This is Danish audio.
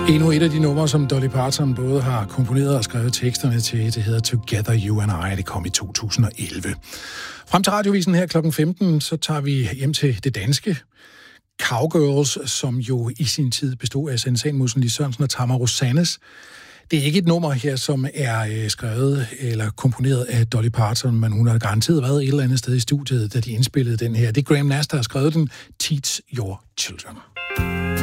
Endnu et af de numre, som Dolly Parton både har komponeret og skrevet teksterne til, det hedder Together You and I, det kom i 2011. Frem til radiovisen her klokken 15, så tager vi hjem til det danske Cowgirls, som jo i sin tid bestod af Sansan Lis Sørensen og Tamara Rosanes. Det er ikke et nummer her, som er skrevet eller komponeret af Dolly Parton, men hun har garanteret været et eller andet sted i studiet, da de indspillede den her. Det er Graham Nash, der har skrevet den, Teach Your Children.